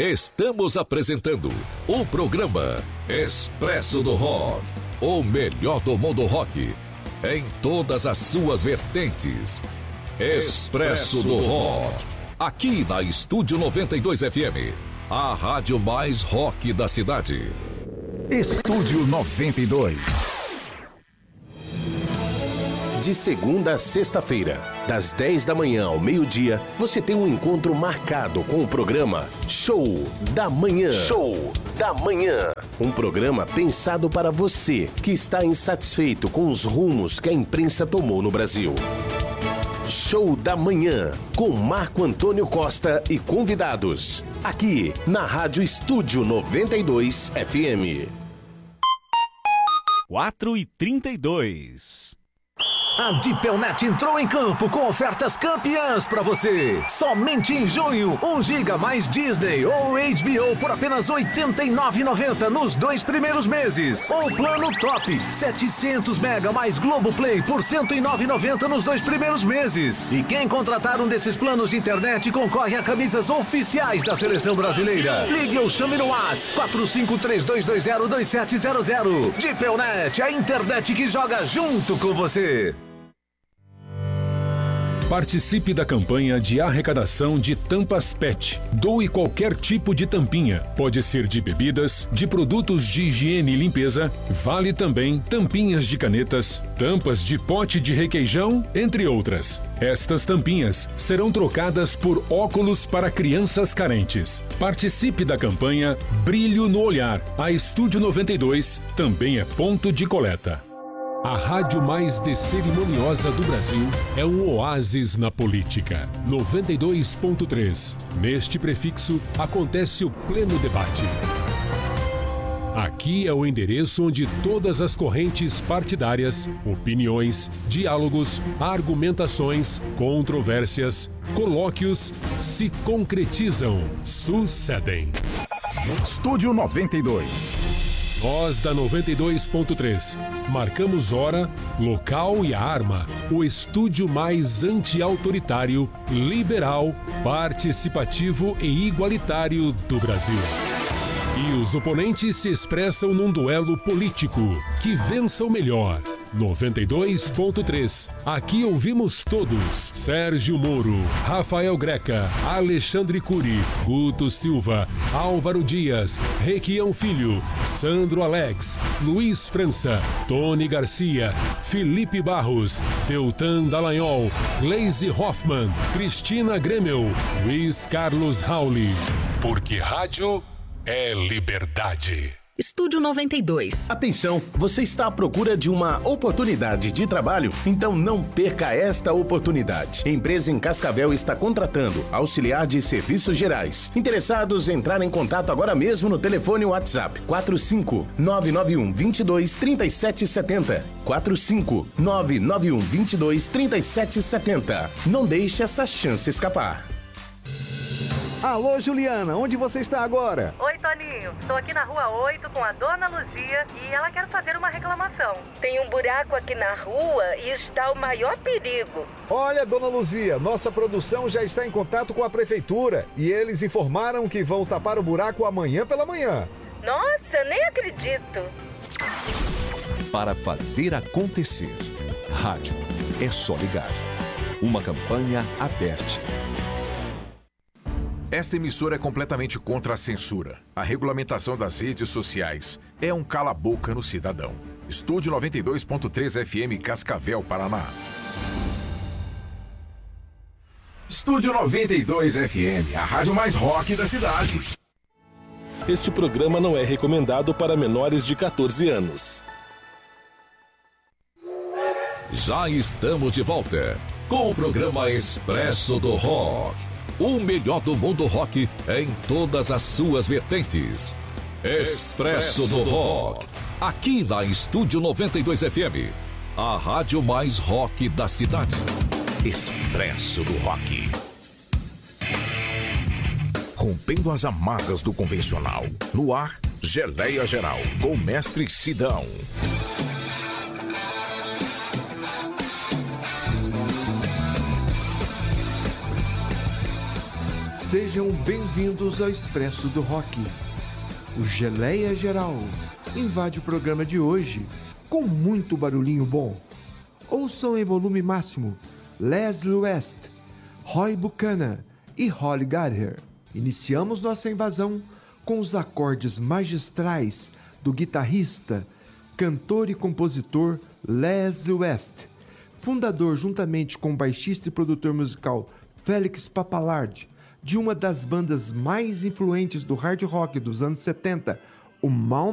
Estamos apresentando o programa Expresso do Rock. O melhor do mundo rock, em todas as suas vertentes. Expresso do Rock. Aqui na Estúdio 92 FM, a rádio mais rock da cidade. Estúdio 92. De segunda a sexta-feira, das 10 da manhã ao meio-dia, você tem um encontro marcado com o programa Show da Manhã. Show da Manhã. Um programa pensado para você que está insatisfeito com os rumos que a imprensa tomou no Brasil. Show da Manhã, com Marco Antônio Costa e convidados. Aqui, na Rádio Estúdio 92 FM. 4h32. A Dipelnet entrou em campo com ofertas campeãs pra você. Somente em junho, 1 GB mais Disney ou HBO por apenas R$ 89,90 nos 2 primeiros meses. Ou plano top, 700 MB mais Globoplay por R$ 109,90 nos 2 primeiros meses. E quem contratar um desses planos de internet concorre a camisas oficiais da Seleção Brasileira. Ligue ou chame no WhatsApp 4532202700. Dipelnet, a internet que joga junto com você. Participe da campanha de arrecadação de tampas PET. Doe qualquer tipo de tampinha. Pode ser de bebidas, de produtos de higiene e limpeza. Vale também tampinhas de canetas, tampas de pote de requeijão, entre outras. Estas tampinhas serão trocadas por óculos para crianças carentes. Participe da campanha Brilho no Olhar. A Estúdio 92 também é ponto de coleta. A rádio mais descerimoniosa do Brasil é um oásis na política. 92.3. Neste prefixo acontece o pleno debate. Aqui é o endereço onde todas as correntes partidárias, opiniões, diálogos, argumentações, controvérsias, colóquios se concretizam, sucedem. Estúdio 92. Nós da 92.3 marcamos hora, local e arma. O estúdio mais anti-autoritário, liberal, participativo e igualitário do Brasil. E os oponentes se expressam num duelo político. Que vença o melhor. 92.3. Aqui ouvimos todos: Sérgio Moro, Rafael Greca, Alexandre Cury, Guto Silva, Álvaro Dias, Requião Filho, Sandro Alex, Luiz França, Tony Garcia, Felipe Barros, Deltan Dallagnol, Gleisi Hoffmann, Cristina Gremel, Luiz Carlos Rauli. Porque rádio é liberdade. Estúdio 92. Atenção, você está à procura de uma oportunidade de trabalho? Então não perca esta oportunidade. A empresa em Cascavel está contratando auxiliar de serviços gerais. Interessados, entrar em contato agora mesmo no telefone WhatsApp 45991223770. 45991223770. Não deixe essa chance escapar. Alô, Juliana, onde você está agora? Oi, Toninho. Estou aqui na Rua 8 com a Dona Luzia e ela quer fazer uma reclamação. Tem um buraco aqui na rua e está o maior perigo. Olha, Dona Luzia, nossa produção já está em contato com a prefeitura e eles informaram que vão tapar o buraco amanhã pela manhã. Nossa, nem acredito. Para fazer acontecer, rádio é só ligar. Uma campanha aberta. Esta emissora é completamente contra a censura. A regulamentação das redes sociais é um cala-boca no cidadão. Estúdio 92.3 FM Cascavel, Paraná. Estúdio 92 FM, a rádio mais rock da cidade. Este programa não é recomendado para menores de 14 anos. Já estamos de volta com o programa Expresso do Rock. O melhor do mundo rock em todas as suas vertentes. Expresso do Rock. Aqui na Estúdio 92 FM, a rádio mais rock da cidade. Expresso do Rock. Rompendo as amarras do convencional. No ar, Geleia Geral, com o mestre Sidão. Sejam bem-vindos ao Expresso do Rock. O Geleia Geral invade o programa de hoje com muito barulhinho bom. Ouçam em volume máximo Leslie West, Roy Buchanan e Holly Gallagher. Iniciamos nossa invasão com os acordes magistrais do guitarrista, cantor e compositor Leslie West, fundador juntamente com o baixista e produtor musical Felix Pappalardi, de uma das bandas mais influentes do hard rock dos anos 70, o Mount